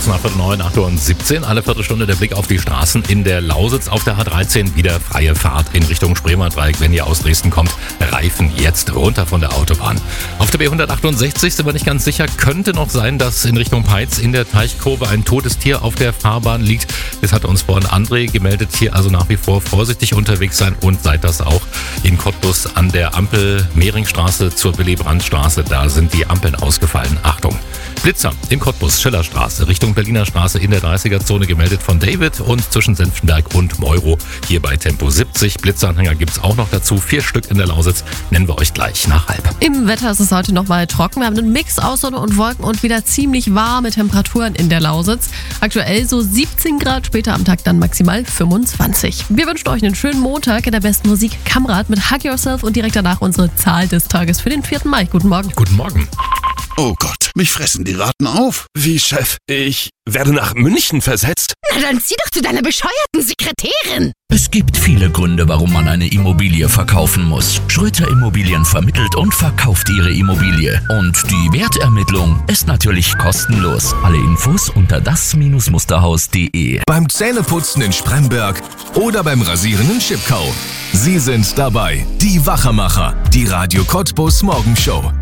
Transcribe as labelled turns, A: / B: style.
A: kurz nach 8:09, 8:17 Uhr. Alle Viertelstunde der Blick auf die Straßen in der Lausitz. Auf der H13 wieder freie Fahrt in Richtung Spreemerdreieck. Wenn ihr aus Dresden kommt, Reifen jetzt runter von der Autobahn. Auf der B168 sind wir nicht ganz sicher. Könnte noch sein, dass in Richtung Peitz in der Teichkurve ein totes Tier auf der Fahrbahn liegt. Das hat uns vorhin André gemeldet. Hier also nach wie vor vorsichtig unterwegs sein und seid das auch in Cottbus an der Ampel Mehringstraße zur Willy-Brandt-Straße. Da sind die Ampeln ausgefallen. Achtung! Blitzer in Cottbus, Schillerstraße, Richtung Berliner Straße in der 30er-Zone gemeldet von David und zwischen Senftenberg und Meuro hier bei Tempo 70. Blitzeranhänger gibt's auch noch dazu. 4 Stück in der Lausitz. Nennen wir euch gleich nach 12:30.
B: Im Wetter ist es heute noch mal trocken. Wir haben einen Mix aus Sonne und Wolken und wieder ziemlich warme Temperaturen in der Lausitz. Aktuell so 17 Grad, später am Tag dann maximal 25. Wir wünschen euch einen schönen Montag in der besten Musik Kamrat mit Hug Yourself und direkt danach unsere Zahl des Tages für den 4. Mai. Guten Morgen.
A: Guten Morgen.
C: Oh Gott, mich fressen die Ratten auf.
D: Wie, Chef? Ich werde nach München versetzt?
E: Na dann zieh doch zu deiner bescheuerten Sekretärin.
F: Es gibt viele Gründe, warum man eine Immobilie verkaufen muss. Schröter Immobilien vermittelt und verkauft ihre Immobilie. Und die Wertermittlung ist natürlich kostenlos. Alle Infos unter das-musterhaus.de.
G: Beim Zähneputzen in Spremberg oder beim Rasieren in Schipkau. Sie sind dabei, die Wachermacher, die Radio Cottbus Morgenshow.